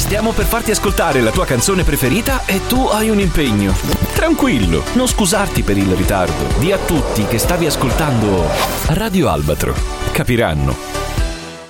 Stiamo per farti ascoltare la tua canzone preferita e tu hai un impegno. Tranquillo, non scusarti per il ritardo. Di a tutti che stavi ascoltando Radio Albatro. Capiranno.